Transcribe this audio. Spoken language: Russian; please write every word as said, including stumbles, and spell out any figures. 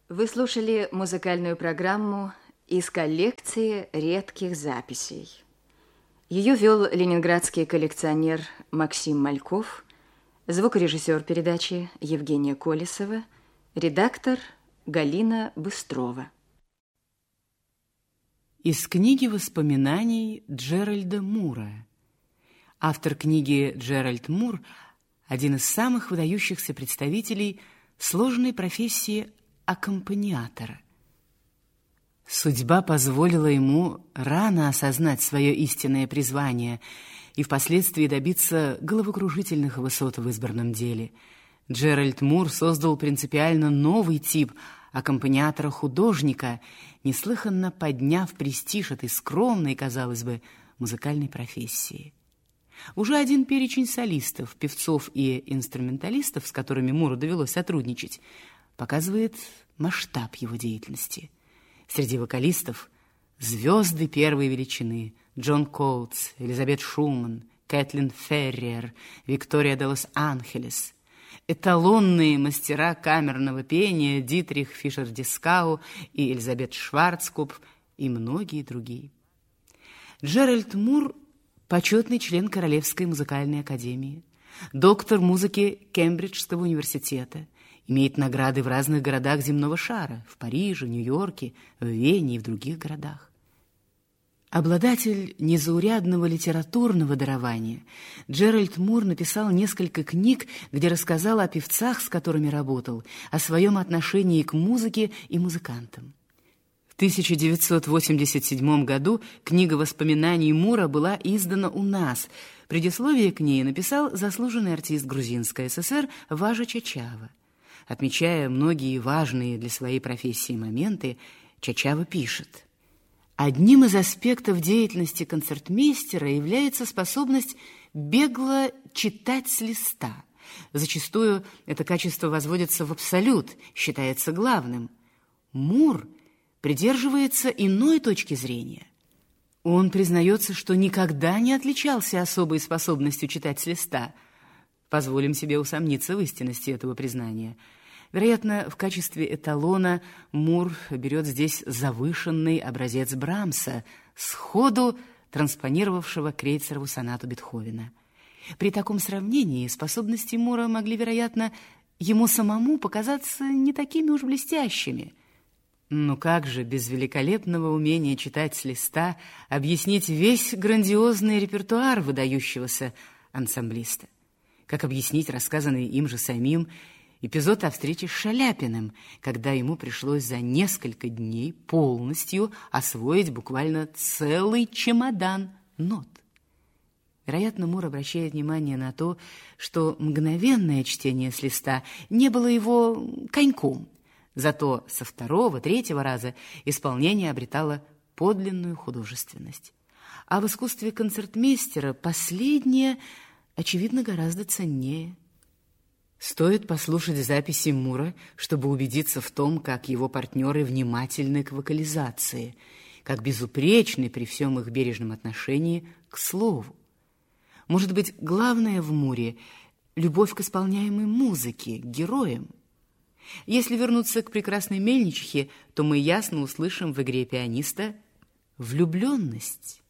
Вы слушали музыкальную программу из коллекции редких записей. Ее вел ленинградский коллекционер Максим Мальков, звукорежиссер передачи Евгения Колесова, редактор Галина Быстрова. Из книги воспоминаний Джеральда Мура. Автор книги Джеральд Мур – один из самых выдающихся представителей сложной профессии аккомпаниатора. Судьба позволила ему рано осознать свое истинное призвание и впоследствии добиться головокружительных высот в избранном деле. Джеральд Мур создал принципиально новый тип аккомпаниатора-художника, неслыханно подняв престиж этой скромной, казалось бы, музыкальной профессии. Уже один перечень солистов, певцов и инструменталистов, с которыми Муру довелось сотрудничать, показывает масштаб его деятельности. Среди вокалистов звезды первой величины: Джон Коутс, Элизабет Шуман, Кэтлин Ферриер, Виктория де Лос-Анхелес, эталонные мастера камерного пения Дитрих Фишер-Дискау и Элизабет Шварцкопф и многие другие. Джеральд Мур – почетный член Королевской музыкальной академии, доктор музыки Кембриджского университета, имеет награды в разных городах земного шара – в Париже, Нью-Йорке, в Вене и в других городах. Обладатель незаурядного литературного дарования, Джеральд Мур написал несколько книг, где рассказал о певцах, с которыми работал, о своем отношении к музыке и музыкантам. В тысяча девятьсот восемьдесят седьмом году книга воспоминаний Мура была издана у нас. Предисловие к ней написал заслуженный артист Грузинской ССР Важа Чачава. Отмечая многие важные для своей профессии моменты, Чачава пишет: «Одним из аспектов деятельности концертмейстера является способность бегло читать с листа. Зачастую это качество возводится в абсолют, считается главным. Мур придерживается иной точки зрения. Он признается, что никогда не отличался особой способностью читать с листа. Позволим себе усомниться в истинности этого признания. Вероятно, в качестве эталона Мур берет здесь завышенный образец Брамса, сходу транспонировавшего Крейцерову сонату Бетховена. При таком сравнении способности Мура могли, вероятно, ему самому показаться не такими уж блестящими. Но как же без великолепного умения читать с листа объяснить весь грандиозный репертуар выдающегося ансамблиста? Как объяснить рассказанный им же самим эпизод о встрече с Шаляпиным, когда ему пришлось за несколько дней полностью освоить буквально целый чемодан нот? Вероятно, Мур обращает внимание на то, что мгновенное чтение с листа не было его коньком, зато со второго, третьего раза исполнение обретало подлинную художественность. А в искусстве концертмейстера последнее, очевидно, гораздо ценнее. Стоит послушать записи Мура, чтобы убедиться в том, как его партнеры внимательны к вокализации, как безупречны при всем их бережном отношении к слову. Может быть, главное в Муре – любовь к исполняемой музыке, к героям. Если вернуться к прекрасной мельничихе, то мы ясно услышим в игре пианиста влюбленность.